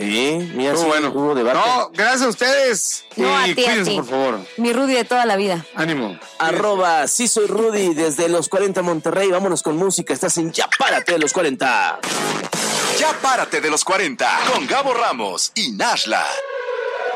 Sí, mira, Estuvo bueno. hubo debate. No, gracias a ustedes. No, a ti, cuídense, por favor. Mi Rudy de toda la vida. Ánimo. @ sí soy Rudy desde los 40 Monterrey. Vámonos con música. Estás en Ya Párate de los 40. Ya Párate de los 40 con Gabo Ramos y Nashla.